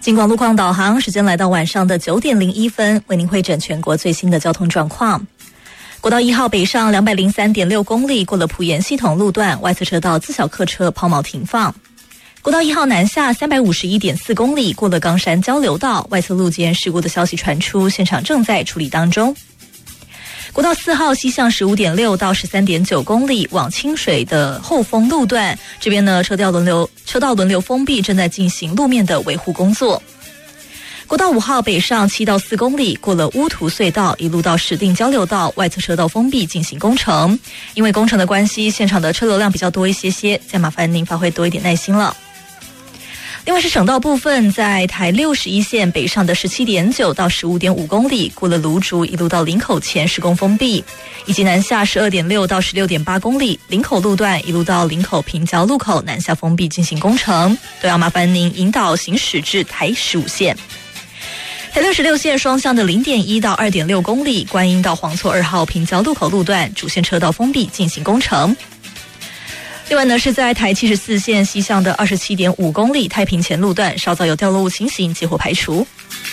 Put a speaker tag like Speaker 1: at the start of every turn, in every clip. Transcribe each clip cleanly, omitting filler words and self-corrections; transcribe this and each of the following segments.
Speaker 1: 警广路况导航，时间来到晚上的9点01分，为您汇整全国最新的交通状况。国道1号北上203.6公里，过了埔盐系统路段，外侧车道自小客车抛锚停放。国道1号南下351.4公里，过了冈山交流道，外侧路肩事故的消息传出，现场正在处理当中。国道4号西向15.6到13.9公里，往清水的后丰路段，这边呢车道轮流封闭，正在进行路面的维护工作。国道5号北上7到4公里，过了乌涂隧道，一路到石碇交流道，外侧车道封闭进行工程。因为工程的关系，现场的车流量比较多一些，再麻烦您发挥多一点耐心了。另外是省道部分，在台61线北上的17.9到15.5公里，过了芦竹一路到林口前施工封闭，以及南下12.6到16.8公里，林口路段一路到林口平交路口南下封闭进行工程，都要麻烦您引导行驶至台15线。台66线双向的0.1到2.6公里，观音到黄厝2号平交路口路段主线车道封闭进行工程。另外呢，是在台74线西向的27.5公里太平前路段，稍早有掉落物情形，结伙排除。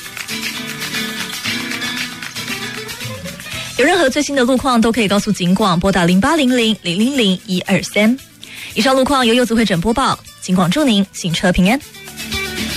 Speaker 1: 有任何最新的路况都可以告诉警广，拨打0800-000-123。以上路况由柚子会诊播报，警广祝您行车平安。